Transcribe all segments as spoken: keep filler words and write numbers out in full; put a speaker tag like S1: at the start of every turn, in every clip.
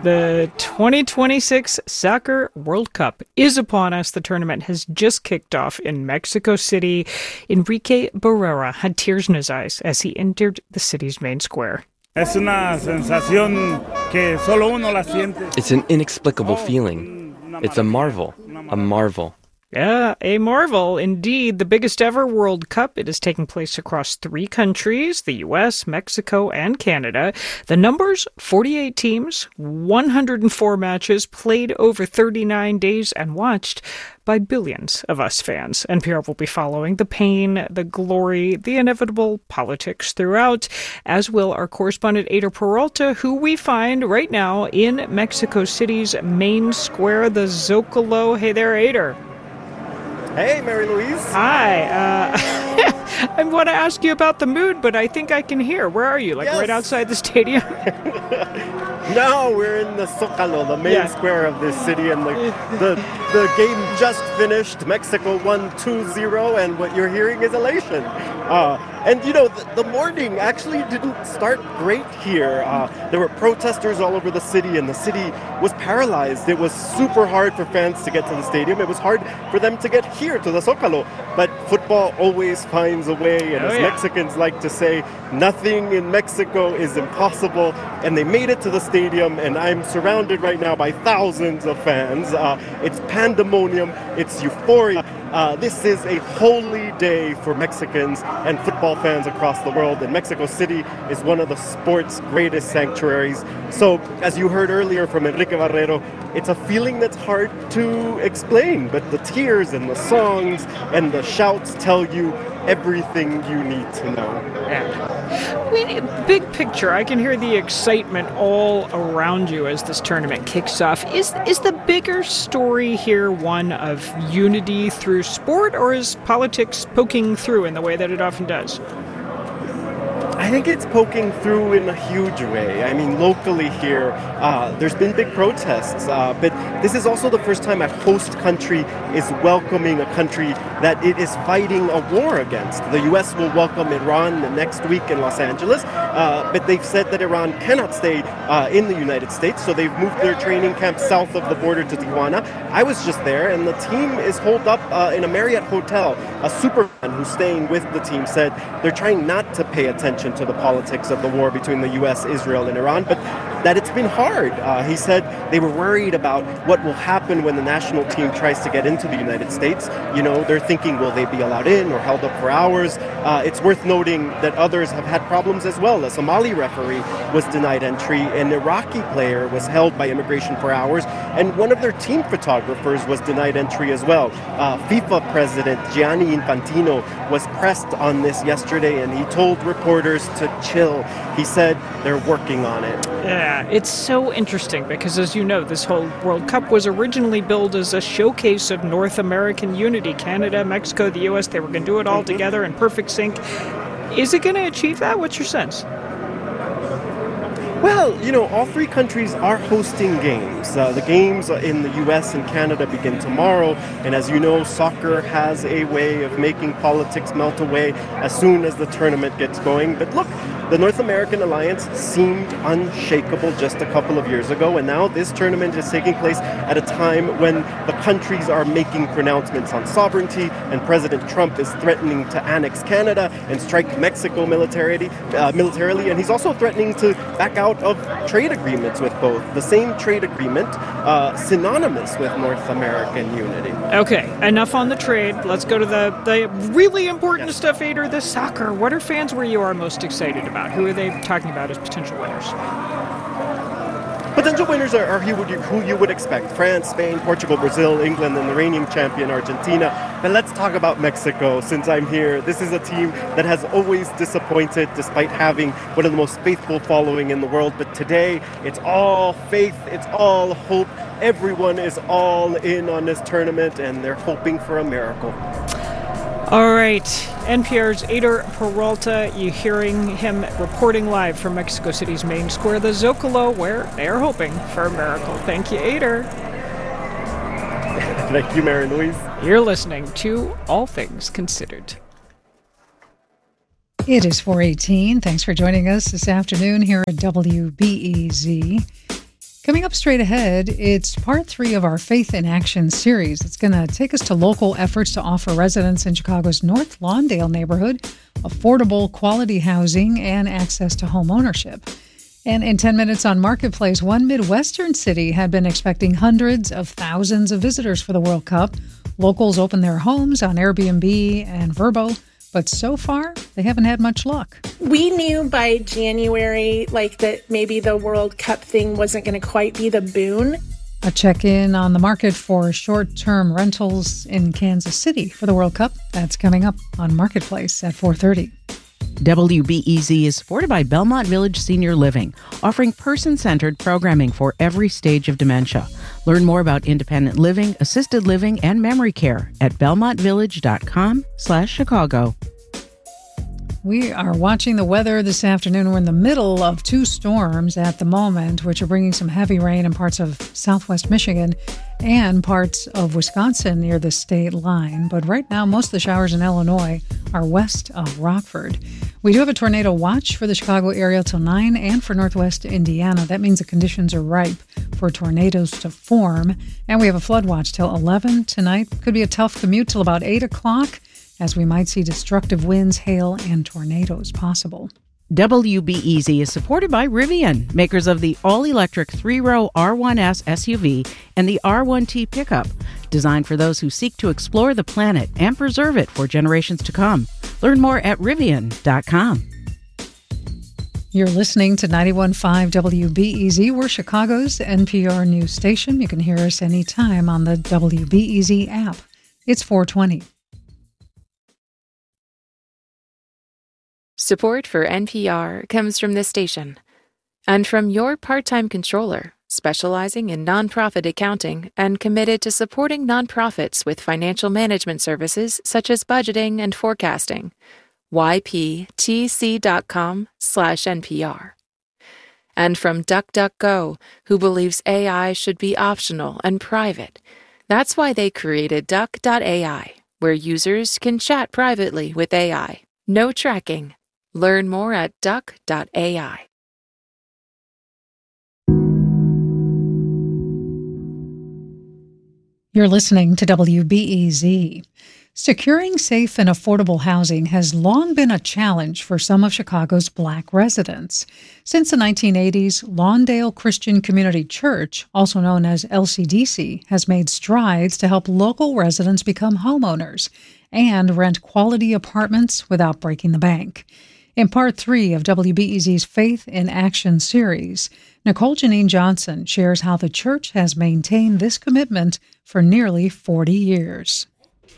S1: The twenty twenty-six Soccer World Cup is upon us. The tournament has just kicked off in Mexico City. Enrique Barrera had tears in his eyes as he entered the city's main square.
S2: It's an
S3: inexplicable feeling. It's a marvel, a marvel.
S1: Yeah, a marvel indeed. The biggest ever World Cup. It is taking place across three countries, the U S, Mexico, and Canada. The numbers, forty-eight teams, one hundred four matches, played over thirty-nine days, and watched by billions of us fans. N P R will be following the pain, the glory, the inevitable politics throughout, as will our correspondent Eider Peralta, who we find right now in Mexico City's main square, the Zocalo. Hey there, Eider.
S4: Hey, Mary Louise.
S1: Hi. Uh, I want to ask you about the mood, but I think I can hear. Where are you? Like yes. Right outside the stadium?
S4: No, we're in the Zocalo, the main yeah. square of this city, and the, the the game just finished. Mexico won two zero, and what you're hearing is elation. Uh, and, you know, the, the morning actually didn't start great here. Uh, there were protesters all over the city, and the city was paralyzed. It was super hard for fans to get to the stadium. It was hard for them to get here to the Zocalo. But football always finds a way, and
S1: oh,
S4: as
S1: yeah.
S4: Mexicans like to say, nothing in Mexico is impossible. And they made it to the stadium, and I'm surrounded right now by thousands of fans. Uh, it's pandemonium. It's euphoria. Uh, this is a holy day for Mexicans and football fans across the world, and Mexico City is one of the sport's greatest sanctuaries. So, as you heard earlier from Enrique Barrera, it's a feeling that's hard to explain, but the tears and the songs and the shouts tell you everything you need to know.
S1: Yeah. I mean, big picture, I can hear the excitement all around you as this tournament kicks off. Is is the bigger story here one of unity through sport, or is politics poking through in the way that it often does?
S4: I think it's poking through in a huge way. I mean, locally here, uh, there's been big protests, uh, but this is also the first time a host country is welcoming a country that it is fighting a war against. The U S will welcome Iran next week in Los Angeles, uh, but they've said that Iran cannot stay uh, in the United States, so they've moved their training camp south of the border to Tijuana. I was just there, and the team is holed up uh, in a Marriott hotel. A superman who's staying with the team said they're trying not to pay attention to the politics of the war between the U S, Israel, and Iran, but that it's been hard. Uh, he said they were worried about what will happen when the national team tries to get into the United States. You know, they're thinking, will they be allowed in or held up for hours? Uh, it's worth noting that others have had problems as well. A Somali referee was denied entry, an Iraqi player was held by immigration for hours, and one of their team photographers was denied entry as well. Uh, FIFA president Gianni Infantino was pressed on this yesterday, and he told reporters to chill. He said they're working on it.
S1: Yeah, it's so interesting because, as you know, this whole World Cup was originally billed as a showcase of North American unity. Canada, Mexico, the U S, they were going to do it all mm-hmm. together in perfect sync. Is it going to achieve that? What's your sense?
S4: Well, you know, all three countries are hosting games. Uh, the games in the U S and Canada begin tomorrow, and as you know, soccer has a way of making politics melt away as soon as the tournament gets going. But look, the North American alliance seemed unshakable just a couple of years ago, and now this tournament is taking place at a time when the countries are making pronouncements on sovereignty, and President Trump is threatening to annex Canada and strike Mexico militarily, uh, militarily, and he's also threatening to back out of trade agreements with both. The same trade agreement, uh, synonymous with North American unity.
S1: Okay, enough on the trade. Let's go to the, the really important
S4: yes.
S1: stuff, Eider, the soccer. What are fans where you are most excited about? Who are they talking about as potential winners?
S4: Potential winners are, are who, would you, who you would expect. France, Spain, Portugal, Brazil, England, and the reigning champion Argentina. But let's talk about Mexico since I'm here. This is a team that has always disappointed despite having one of the most faithful following in the world. But today, it's all faith, it's all hope. Everyone is all in on this tournament, and they're hoping for a miracle.
S1: All right, N P R's Eider Peralta, you hearing him reporting live from Mexico City's main square, the Zocalo, where they're hoping for a miracle. Thank you, Eider.
S4: Thank you, Mary Louise.
S1: You're listening to All Things Considered.
S5: It is four eighteen. Thanks for joining us this afternoon here at W B E Z.
S2: Coming up straight ahead, it's part three of our Faith in Action series. It's going to take us to local efforts to offer residents in Chicago's North Lawndale neighborhood affordable, quality housing and access to home ownership. And in ten minutes on Marketplace, one Midwestern city had been expecting hundreds of thousands of visitors for the World Cup. Locals opened their homes on Airbnb and Vrbo, but so far, they haven't had much luck.
S5: We knew by January, like, that maybe the World Cup thing wasn't going to quite be the boon.
S2: A check-in on the market for short-term rentals in Kansas City for the World Cup. That's coming up on Marketplace at four thirty.
S6: W B E Z is supported by Belmont Village Senior Living, offering person-centered programming for every stage of dementia. Learn more about independent living, assisted living, and memory care at belmontvillage.com slash Chicago.
S2: We are watching the weather this afternoon. We're in the middle of two storms at the moment, which are bringing some heavy rain in parts of southwest Michigan and parts of Wisconsin near the state line. But right now, most of the showers in Illinois are west of Rockford. We do have a tornado watch for the Chicago area till nine and for northwest Indiana. That means the conditions are ripe for tornadoes to form. And we have a flood watch till eleven tonight. Could be a tough commute till about eight o'clock, as we might see destructive winds, hail, and tornadoes possible.
S6: W B E Z is supported by Rivian, makers of the all-electric three-row R one S S U V and the R one T pickup, designed for those who seek to explore the planet and preserve it for generations to come. Learn more at rivian dot com.
S2: You're listening to ninety-one point five W B E Z. We're Chicago's N P R news station. You can hear us anytime on the W B E Z app. It's four twenty.
S7: Support for N P R comes from this station and from your part-time controller, specializing in nonprofit accounting and committed to supporting nonprofits with financial management services such as budgeting and forecasting. Y P T C dot com slash N P R. And from DuckDuckGo, who believes A I should be optional and private. That's why they created Duck dot A I, where users can chat privately with A I. No tracking. Learn more at Duck dot A I.
S2: You're listening to W B E Z. Securing safe and affordable housing has long been a challenge for some of Chicago's Black residents. Since the nineteen eighties, Lawndale Christian Community Church, also known as L C D C, has made strides to help local residents become homeowners and rent quality apartments without breaking the bank. In part three of W B E Z's Faith in Action series, Nicole Janine Johnson shares how the church has maintained this commitment for nearly forty years.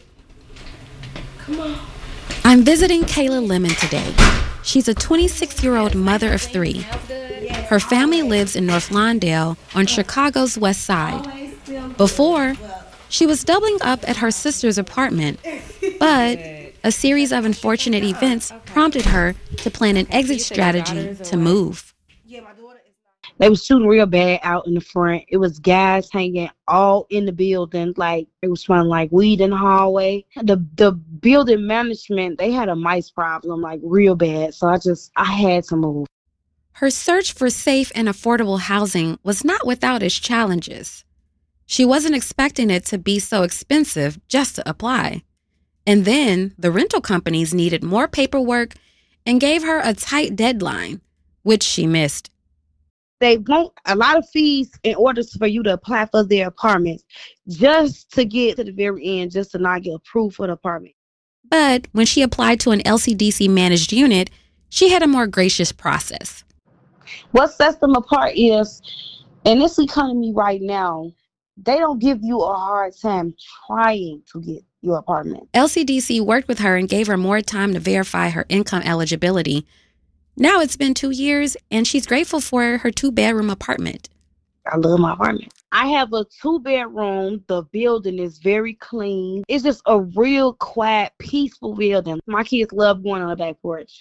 S8: Come on. I'm visiting Kayla Lemon today. She's a twenty-six-year-old mother of three. Her family lives in North Lawndale on Chicago's west side. Before, she was doubling up at her sister's apartment, but a series of unfortunate events prompted her to plan an exit strategy to move.
S9: They was shooting real bad out in the front. It was guys hanging all in the building. Like, it was smelling like weed in the hallway. The the building management, they had a mice problem, like real bad. So I just, I had to move.
S8: Her search for safe and affordable housing was not without its challenges. She wasn't expecting it to be so expensive just to apply. And then the rental companies needed more paperwork and gave her a tight deadline, which she missed.
S9: They want a lot of fees in order for you to apply for their apartments, just to get to the very end, just to not get approved for the apartment.
S8: But when she applied to an L C D C managed unit, she had a more gracious process.
S9: What sets them apart is, in this economy right now, they don't give you a hard time trying to get your apartment.
S8: L C D C worked with her and gave her more time to verify her income eligibility. Now it's been two years, and she's grateful for her two-bedroom apartment.
S9: I love my apartment. I have a two-bedroom. The building is very clean. It's just a real quiet, peaceful building. My kids love going on the back porch.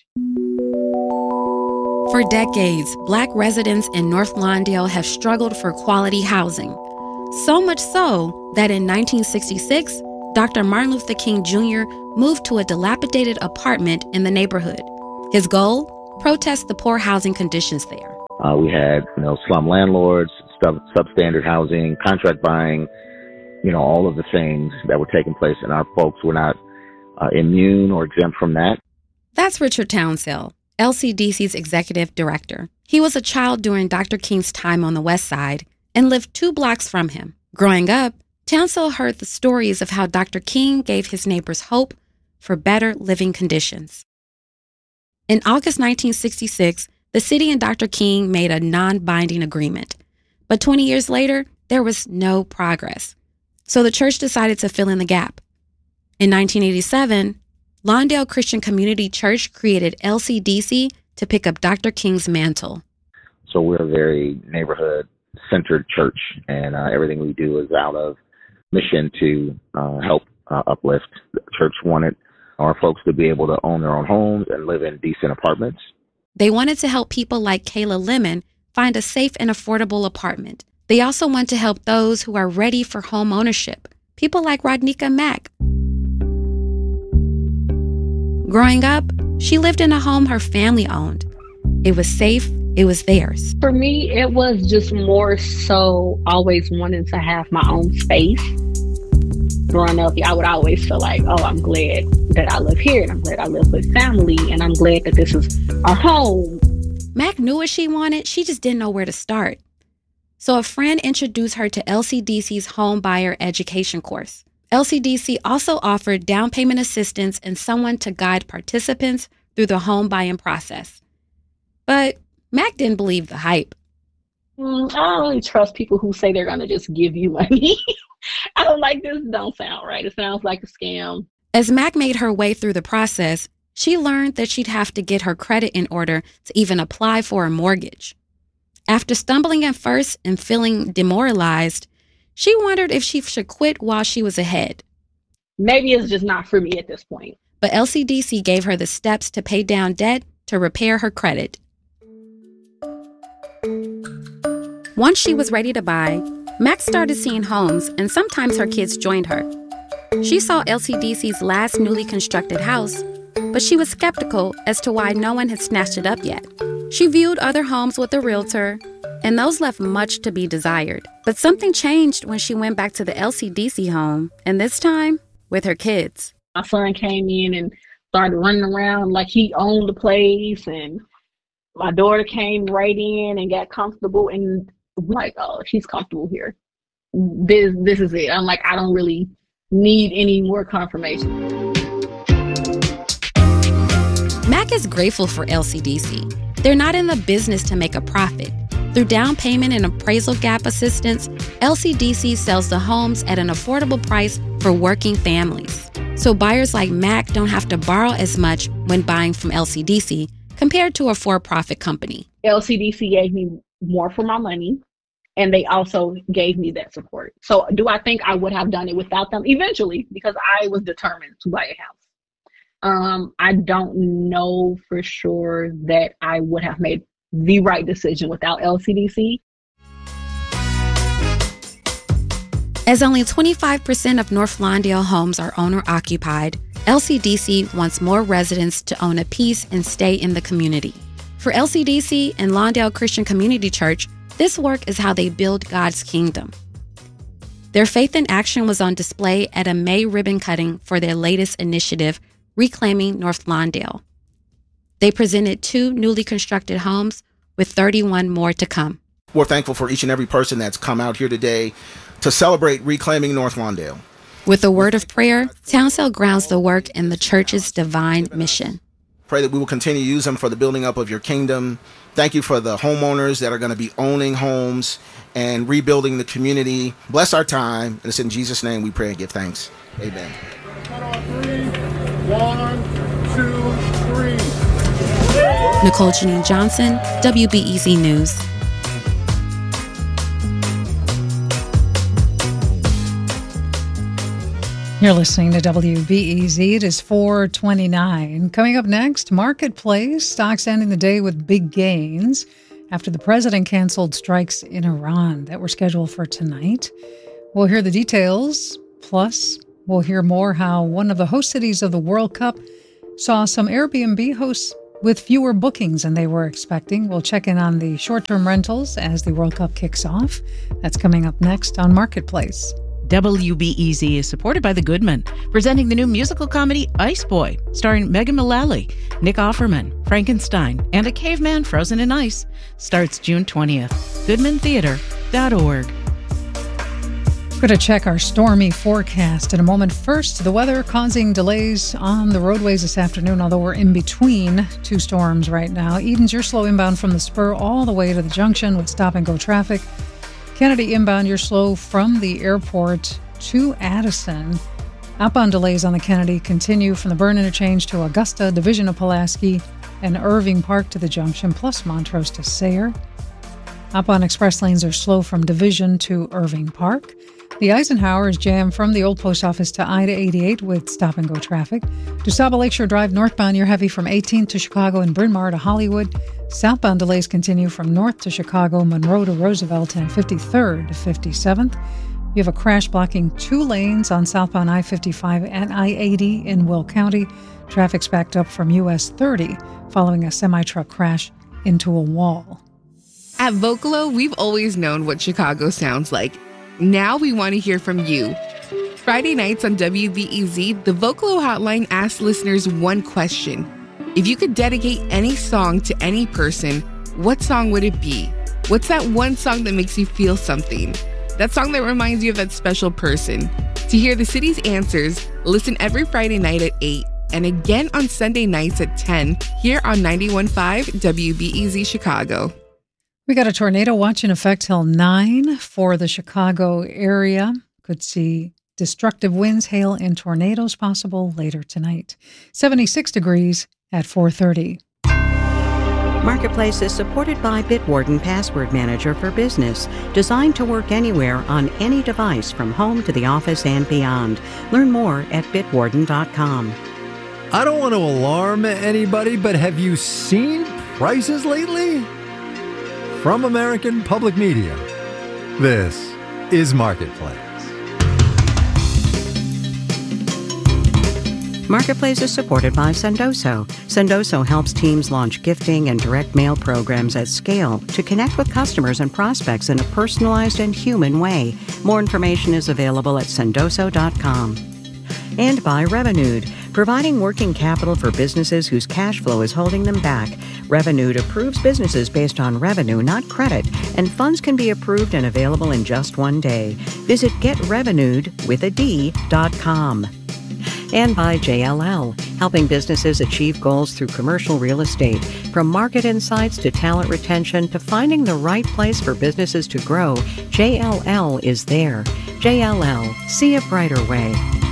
S8: For decades, Black residents in North Lawndale have struggled for quality housing. So much so that in nineteen sixty-six, Doctor Martin Luther King Junior moved to a dilapidated apartment in the neighborhood. His goal? Protest the poor housing conditions there.
S10: Uh, we had, you know, slum landlords, sub- substandard housing, contract buying, you know, all of the things that were taking place. And our folks were not uh, immune or exempt from that.
S8: That's Richard Townsell, L C D C's executive director. He was a child during Doctor King's time on the West Side and lived two blocks from him. Growing up, Townsell heard the stories of how Doctor King gave his neighbors hope for better living conditions. In August nineteen sixty-six, the city and Doctor King made a non-binding agreement. But twenty years later, there was no progress. So the church decided to fill in the gap. In nineteen eighty-seven, Lawndale Christian Community Church created L C D C to pick up Doctor King's mantle.
S10: So we're a very neighborhood-centered church, and uh, everything we do is out of mission to uh, help uh, uplift. The church wanted our folks to be able to own their own homes and live in decent apartments.
S8: They wanted to help people like Kayla Lemon find a safe and affordable apartment. They also want to help those who are ready for home ownership, people like Rodnika Mack. Growing up, she lived in a home her family owned. It was safe. It was theirs.
S11: For me, it was just more so always wanting to have my own space. Growing up, I would always feel like, oh, I'm glad that I live here, and I'm glad I live with family, and I'm glad that this is our home.
S8: Mac knew what she wanted. She just didn't know where to start. So a friend introduced her to L C D C's home buyer education course. L C D C also offered down payment assistance and someone to guide participants through the home buying process. But Mac didn't believe the hype.
S11: Mm, I don't really trust people who say they're going to just give you money. I don't like this. Don't sound right. It sounds like a scam.
S8: As Mac made her way through the process, she learned that she'd have to get her credit in order to even apply for a mortgage. After stumbling at first and feeling demoralized, she wondered if she should quit while she was ahead.
S11: Maybe it's just not for me at this point.
S8: But L C D C gave her the steps to pay down debt to repair her credit. Once she was ready to buy, Mac started seeing homes, and sometimes her kids joined her. She saw L C D C's last newly constructed house, but she was skeptical as to why no one had snatched it up yet. She viewed other homes with a realtor, and those left much to be desired. But something changed when she went back to the L C D C home, and this time with her kids.
S11: My son came in and started running around like he owned the place, and my daughter came right in and got comfortable, and I'm like, oh, she's comfortable here. This, this is it. I'm like, I don't really need any more confirmation.
S8: Mac is grateful for L C D C. They're not in the business to make a profit. Through down payment and appraisal gap assistance, L C D C sells the homes at an affordable price for working families. So buyers like Mac don't have to borrow as much when buying from L C D C compared to a for-profit company.
S11: L C D C gave me more for my money, and they also gave me that support. So do I think I would have done it without them? Eventually, because I was determined to buy a house. Um, I don't know for sure that I would have made the right decision without L C D C.
S8: As only twenty-five percent of North Lawndale homes are owner-occupied, L C D C wants more residents to own a piece and stay in the community. For L C D C and Lawndale Christian Community Church, this work is how they build God's kingdom. Their faith in action was on display at a May ribbon cutting for their latest initiative, Reclaiming North Lawndale. They presented two newly constructed homes with thirty-one more to come.
S12: We're thankful for each and every person that's come out here today to celebrate Reclaiming North Lawndale.
S8: With a word of prayer, Townsell grounds the work in the church's divine mission.
S12: Pray that we will continue to use them for the building up of your kingdom. Thank you for the homeowners that are going to be owning homes and rebuilding the community. Bless our time. And it's in Jesus' name we pray and give thanks. Amen.
S13: One, two, three.
S8: Nicole Janine Johnson, W B E Z News.
S2: You're listening to W B E Z. It is four twenty-nine. Coming up next, Marketplace. Stocks ending the day with big gains after the president canceled strikes in Iran that were scheduled for tonight. We'll hear the details. Plus, we'll hear more how one of the host cities of the World Cup saw some Airbnb hosts with fewer bookings than they were expecting. We'll check in on the short-term rentals as the World Cup kicks off. That's coming up next on Marketplace.
S6: W B E Z is supported by The Goodman, presenting the new musical comedy Ice Boy, starring Megan Mullally, Nick Offerman, Frankenstein, and a caveman frozen in ice. Starts June twentieth. goodman theater dot org.
S2: We're going to check our stormy forecast in a moment. First, the weather causing delays on the roadways this afternoon, although we're in between two storms right now. Edens, you're slow inbound from the spur all the way to the junction with stop-and-go traffic. Kennedy inbound, you're slow from the airport to Addison. Outbound delays on the Kennedy continue from the Byrne interchange to Augusta, Division of Pulaski, and Irving Park to the junction, plus Montrose to Sayre. Outbound express lanes are slow from Division to Irving Park. The Eisenhower is jammed from the old post office to I eighty-eight with stop-and-go traffic. DuSable Lakeshore Drive northbound, you're heavy from eighteenth to Chicago and Bryn Mawr to Hollywood. Southbound delays continue from north to Chicago, Monroe to Roosevelt, and fifty-third to fifty-seventh. You have a crash blocking two lanes on southbound I fifty-five and I eighty in Will County. Traffic's backed up from U S thirty following a semi-truck crash into a wall.
S14: At Vocalo, we've always known what Chicago sounds like. Now we want to hear from you. Friday nights on W B E Z, the Vocalo hotline asks listeners one question. If you could dedicate any song to any person, what song would it be? What's that one song that makes you feel something? That song that reminds you of that special person. To hear the city's answers, listen every Friday night at eight and again on Sunday nights at ten here on ninety-one point five W B E Z Chicago.
S2: We got a tornado watch in effect till nine for the Chicago area. Could see destructive winds, hail, and tornadoes possible later tonight. seventy-six degrees at four thirty.
S15: Marketplace is supported by Bitwarden Password Manager for Business, designed to work anywhere on any device from home to the office and beyond. Learn more at bitwarden dot com.
S16: I don't want to alarm anybody, but have you seen prices lately? From American Public Media, this is Marketplace.
S15: Marketplace is supported by Sendoso. Sendoso helps teams launch gifting and direct mail programs at scale to connect with customers and prospects in a personalized and human way. More information is available at sendoso dot com. And by Revenued, providing working capital for businesses whose cash flow is holding them back. Revenued approves businesses based on revenue, not credit, and funds can be approved and available in just one day. Visit get revenued with a D dot com. And by J L L, helping businesses achieve goals through commercial real estate. From market insights to talent retention to finding the right place for businesses to grow, J L L is there. J L L, see a brighter way.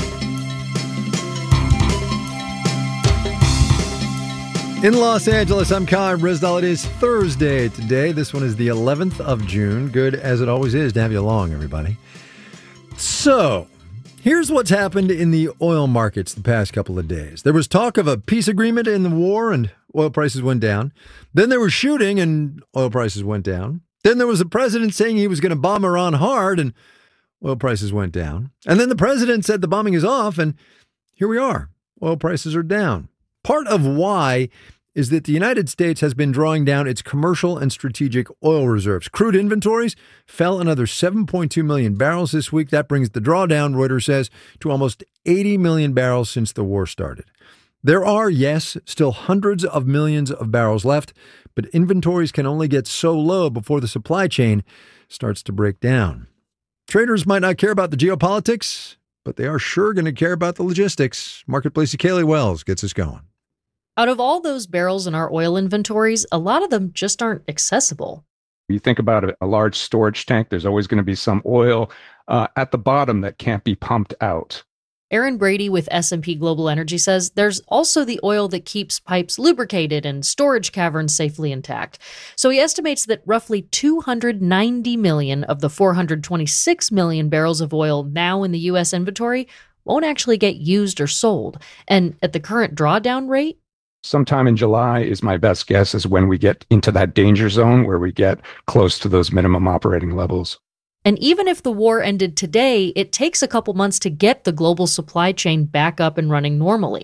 S16: In Los Angeles, I'm Kai Rizdal. It is Thursday today. This one is the eleventh of June. Good as it always is to have you along, everybody. So, here's what's happened in the oil markets the past couple of days. There was talk of a peace agreement in the war and oil prices went down. Then there was shooting and oil prices went down. Then there was a president saying he was going to bomb Iran hard and oil prices went down. And then the president said the bombing is off and here we are. Oil prices are down. Part of why is that the United States has been drawing down its commercial and strategic oil reserves. Crude inventories fell another seven point two million barrels this week. That brings the drawdown, Reuters says, to almost eighty million barrels since the war started. There are, yes, still hundreds of millions of barrels left, but inventories can only get so low before the supply chain starts to break down. Traders might not care about the geopolitics, but they are sure going to care about the logistics. Marketplace's Kaylee Wells gets us going.
S17: Out of all those barrels in our oil inventories, a lot of them just aren't accessible.
S18: You think about a, a large storage tank, there's always going to be some oil uh, at the bottom that can't be pumped out.
S17: Aaron Brady with S and P Global Energy says there's also the oil that keeps pipes lubricated and storage caverns safely intact. So he estimates that roughly two hundred ninety million of the four hundred twenty-six million barrels of oil now in the U S inventory won't actually get used or sold. And at the current drawdown rate,
S18: sometime in July is my best guess is when we get into that danger zone where we get close to those minimum operating levels.
S17: And even if the war ended today, it takes a couple months to get the global supply chain back up and running normally.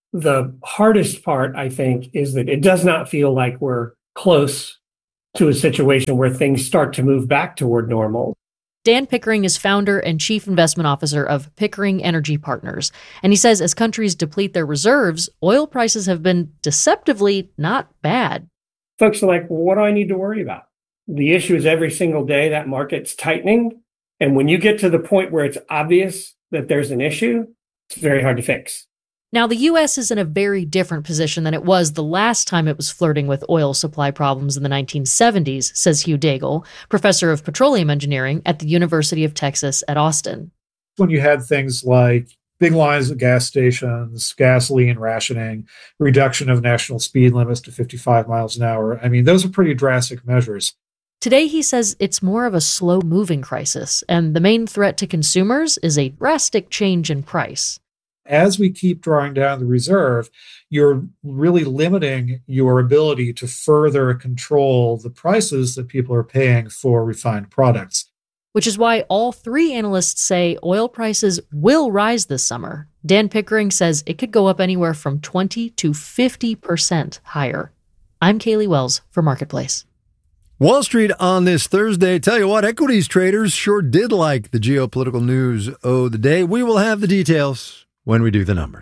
S19: The hardest part, I think, is that it does not feel like we're close to a situation where things start to move back toward normal.
S17: Dan Pickering is founder and chief investment officer of Pickering Energy Partners. And he says as countries deplete their reserves, oil prices have been deceptively not bad.
S19: Folks are like, well, what do I need to worry about? The issue is every single day that market's tightening. And when you get to the point where it's obvious that there's an issue, it's very hard to fix.
S17: Now, the U S is in a very different position than it was the last time it was flirting with oil supply problems in the nineteen seventies, says Hugh Daigle, professor of petroleum engineering at the University of Texas at Austin.
S20: When you had things like big lines at gas stations, gasoline rationing, reduction of national speed limits to fifty-five miles an hour, I mean, those are pretty drastic measures.
S17: Today, he says it's more of a slow-moving crisis, and the main threat to consumers is a drastic change in price.
S20: As we keep drawing down the reserve, you're really limiting your ability to further control the prices that people are paying for refined products.
S17: Which is why all three analysts say oil prices will rise this summer. Dan Pickering says it could go up anywhere from twenty to fifty percent higher. I'm Kaylee Wells for Marketplace.
S16: Wall Street on this Thursday. Tell you what, equities traders sure did like the geopolitical news of the day. We will have the details when we do the numbers.